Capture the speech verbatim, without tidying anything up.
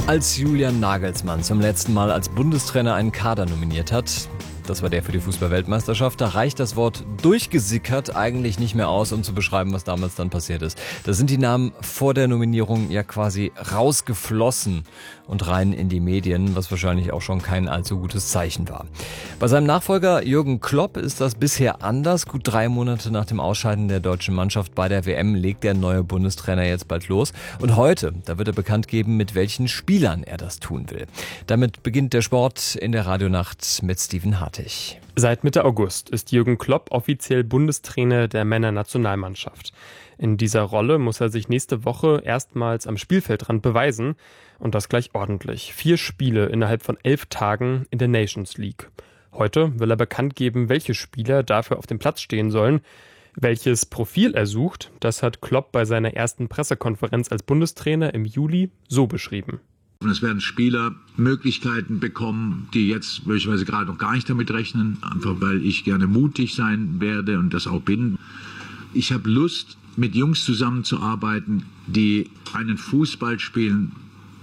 Als Julian Nagelsmann zum letzten Mal als Bundestrainer einen Kader nominiert hat, das war der für die Fußball-Weltmeisterschaft, da reicht das Wort durchgesickert eigentlich nicht mehr aus, um zu beschreiben, was damals dann passiert ist. Da sind die Namen vor der Nominierung ja quasi rausgeflossen und rein in die Medien, was wahrscheinlich auch schon kein allzu gutes Zeichen war. Bei seinem Nachfolger Jürgen Klopp ist das bisher anders. Gut drei Monate nach dem Ausscheiden der deutschen Mannschaft bei der W M legt der neue Bundestrainer jetzt bald los. Und heute, da wird er bekannt geben, mit welchen Spielern er das tun will. Damit beginnt der Sport in der Radionacht mit Steven Hartig. Seit Mitte August ist Jürgen Klopp offiziell Bundestrainer der Männernationalmannschaft. In dieser Rolle muss er sich nächste Woche erstmals am Spielfeldrand beweisen und das gleich ordentlich. Vier Spiele innerhalb von elf Tagen in der Nations League. Heute will er bekannt geben, welche Spieler dafür auf dem Platz stehen sollen. Welches Profil er sucht, das hat Klopp bei seiner ersten Pressekonferenz als Bundestrainer im Juli so beschrieben. Es werden Spieler Möglichkeiten bekommen, die jetzt möglicherweise gerade noch gar nicht damit rechnen, einfach weil ich gerne mutig sein werde und das auch bin. Ich habe Lust, mit Jungs zusammenzuarbeiten, die einen Fußball spielen,